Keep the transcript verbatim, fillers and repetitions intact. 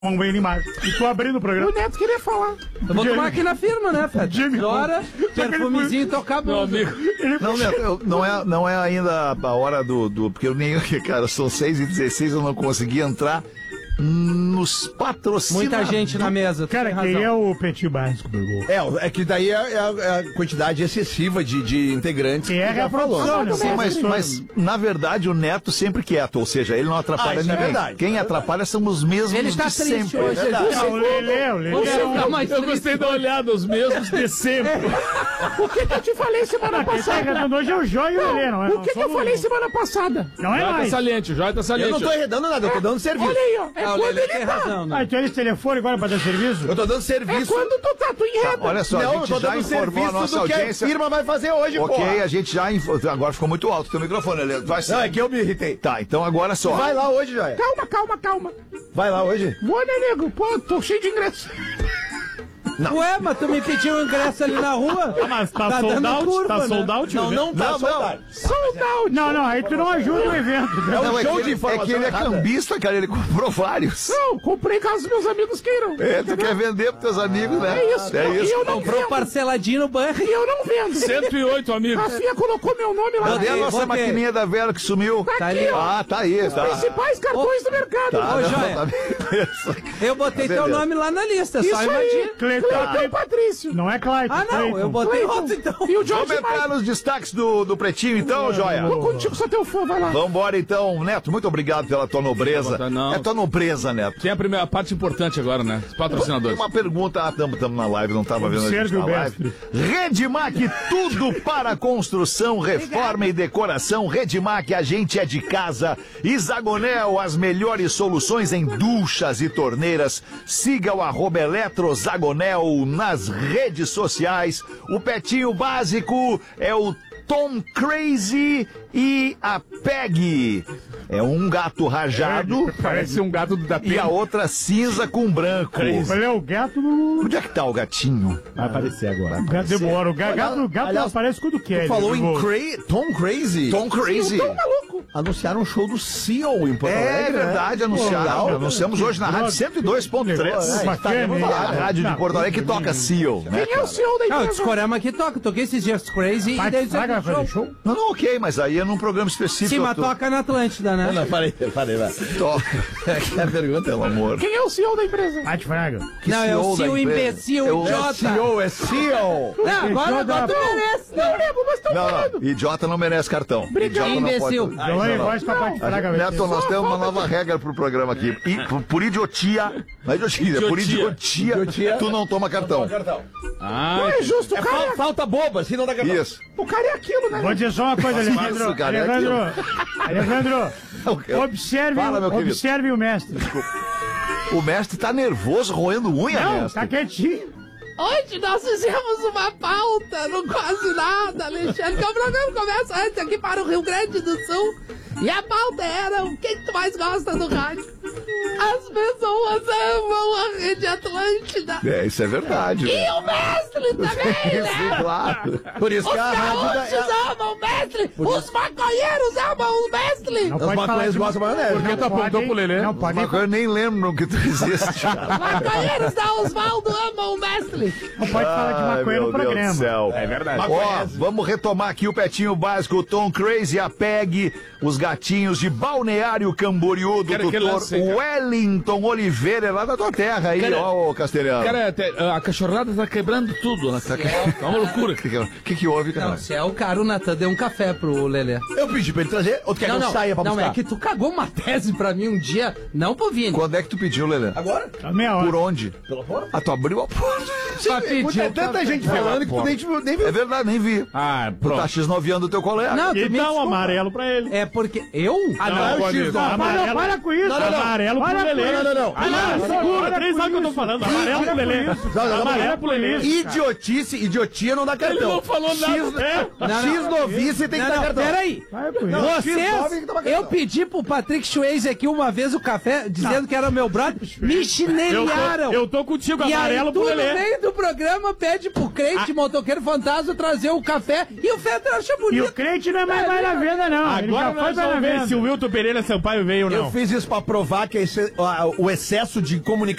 Vamos ver mais. E tô abrindo o programa. O Neto queria falar. Eu vou tomar aqui na firma, né, Fred? Chora, perfumezinho, tocar a blusa. Não, Neto, eu, não, é, não é ainda a hora do... do porque eu nem... Cara, são seis e dezesseis, eu não consegui entrar nos patrocínios. Muita gente na mesa. Cara, quem é o Pretinho Básico, Bergol? É, é que daí é, é, a, é a quantidade excessiva de, de integrantes. Que é a produção, né? Sim, mas, mas, na verdade, o Neto sempre quieto, ou seja, ele não atrapalha Ah, isso é ninguém. verdade. Quem atrapalha são os mesmos Ele tá de triste sempre. hoje. É verdade. Não, o Lelê, o Lelê. Você tá mais Eu triste. gostei da olhada, os mesmos de sempre. O que que eu te falei semana Quem tá passada? arredando hoje é o Jó e o Lelê, não é? O que que eu Somos- falei semana passada? Não é Joia tá mais. saliente, o Joia tá Eu saliente. não tô arredando nada, eu tô dando serviço. Olha aí, ó. É Ah, o quando Lelê ele tem tá. razão, né? Ah, então eles telefone agora pra dar serviço? Eu tô dando É serviço. quando tu tá, tu enreda. Olha só, não, a eu gente tô já dando informou a serviço nossa do que audiência. a firma vai fazer hoje, Ok, porra. a gente já... Inf... Agora ficou muito alto o teu microfone, Lelê. Vai ser... Não, é que eu me irritei. Tá, então agora só. Vai lá hoje, Joia. Calma, calma, calma. Vai lá hoje. Vou, né, nego? Pô, tô cheio de ingresso. Ué, mas tu me pediu um ingresso ali na rua? Ah, mas tá, Tá sold dando out? curva, tá né? sold out? Não, né? não tá Não, soldado. Sold out. Não, não, aí tu não ajuda o evento. né? É um Não, é show que de ele- informação É que ele é errada. cambista, cara, ele comprou vários. Não, comprei caso meus amigos queiram. É, tu quer vender pros teus amigos, né? É isso. É E isso. eu não Comprou vendo. parceladinho no banco. E eu não vendo. cento e oito, amigo. Rafinha colocou meu nome lá. Cadê a Botei, nossa botei. maquininha da vela que sumiu? Tá Tá aqui, ali, ó. Ah, tá aí, tá. Principais cartões do mercado. Tá, Ô, não, Joia. tá bem. Eu botei teu Beleza. nome lá na lista, é só Isso aí. invadir. Cleiton Patrício. Não é Clayton. Ah, não, Clayton. eu botei Cleiton. outro então. E o Vamos George entrar Michael. nos destaques do, do Pretinho, então, Joia? Tô contigo, sou teu fã, vai lá. Vambora, então. Neto, muito obrigado pela tua nobreza. Não. É tua nobreza, Neto. Tem a primeira parte importante agora, né? Os patrocinadores. Uma pergunta, ah, tamo, tamo na live, não tava vendo a gente Observe na o live. mestre. Redmac, tudo para construção, reforma e decoração. Redmac, a gente é de casa. Hexagonel, as melhores soluções em duchas e torneiras. Siga o arroba Eletrozagonel nas redes sociais. O Petinho Básico é o Tom Crazy e a Peg. É um gato rajado Parece um gato do da e a outra cinza com branco. Ele é o gato do... Onde é que tá o gatinho? Vai aparecer agora. O gato demora. O ga- gato, o gato aliás, aparece quando quer. Tu falou ele, em Bergol. Cra Tom Crazy. Tom Crazy. Tão maluco. Anunciaram um show do Seal em Porto É Alegre. verdade, né? anunciaram. Legal. Anunciamos hoje na rádio cento e dois ponto três. Bacana, hein? A rádio de Não, Porto Alegre que toca Seal, né, Quem é cara? o C E O da Não, o empresa? Discorama aqui toca. Toquei esses dias Crazy e Vai, daí vai, vai fazer show? Não, não, ok, mas aí é num programa específico. Sim, eu mas tô- toca na Atlântida, né? Não, parei, parei, vai. Toca. É a pergunta, pelo amor. Quem é o C E O da empresa? Bate Fraga. Não, é o C E O da Cio empresa. imbecil, É o idiota. Seal, é Seal. Não, agora, agora tu merece. Não, nego, mas estão Não, falando. não, idiota não merece cartão. Idiota não Imbecil. pode- Então aí, não, não. voz pra Bate Fraga. vai Neto, ser. nós temos uma nova regra pro programa aqui. E, por, por idiotia, não é idiotia, é por idiotia, Idiotia. tu não toma cartão. Cartão. Ah, Não é justo, o É cara, fal- falta boba, se não dá cartão. Isso. o cara é aquilo, né? Vou dizer só uma coisa, Alejandro. isso, cara, é Alejandro, Alejandro, observe, Fala, meu querido. observe o mestre. O mestre tá nervoso, roendo unha, Não, mestre. tá quietinho. Hoje nós fizemos uma pauta, não quase nada, Alexandre, que o programa começa antes aqui para o Rio Grande do Sul. E a pauta era o que, que tu mais gosta do rádio? As pessoas amam a Rede Atlântida. É, isso é verdade. E né? o mestre também, Sim, né? claro. Por isso Os que a rádio... gaúchos da- amam o mestre, os maconheiros amam o mestre. Não Os pode falar maconheiros de... gostam de maionese. Não Porque tu apontou pode- pro Lelê. Não pode, Mas eu nem lembro que tu existe. Maconheiros da Osvaldo amam o mestre. não pode falar de Ai, maconha meu no Deus programa. do céu. É verdade. Ó, vamos retomar aqui o Petinho Básico, o Tom Crazy, a Peg, os gatinhos de Balneário Camboriú, do Cara, que doutor lance, cara. Wellington Oliveira, é lá da tua terra aí, Cara, ó, ô Castelhano. Cara, até, a cachorrada tá quebrando tudo, né? Tá uma loucura. O que, que, que que houve, cara? Não, se é o cara, o Natan deu um café pro Lelê. Eu pedi pra ele trazer, ou tu quer Não, que eu não, saia pra não, buscar? é que tu cagou uma tese pra mim um dia, não pro Vini. Quando é que tu pediu, Lelê? Agora? Tá meia hora. Por onde? Pela fora? Ah, tu abriu a porta. Só pediu É tanta café. gente falando que tu nem, nem viu. É verdade, nem vi. Ah, Tu tá pronto. x-noveando o teu colega. Não, tu me E dá um desculpa. amarelo pra ele. É porque eu? Ah, não, é o pode- X, não. Ah, para, para com isso. Não, não, não. Amarelo pro Para Lelê. com- não, não, não. Ah, não, segura. Três sabe o que eu tô falando. Amarelo pro Lelê. Não, não, não, Amarelo pro Lelê. Idiotice, idiotia não dá cartão. Ele não falou nada. X, É. Não, X novice tem que Não, dar não, cartão. peraí. Vai com isso. Não, X nove tem Vocês, que tomar cartão. eu pedi pro Patrick Swayze aqui uma vez o café, dizendo que era meu brother, me chineliaram. Eu tô, eu tô contigo, E aí, amarelo tu pro no Lelê. meio do do programa pede pro crente motoqueiro fantasma trazer o café e o Fetter acha bonito. E o crente não é mais vai na venda, não. Ele já Agora foi nós vai na vamos ver venda. se o Wilton Pereira Sampaio veio ou Eu não. fiz isso pra provar que esse- a- o excesso de comunicação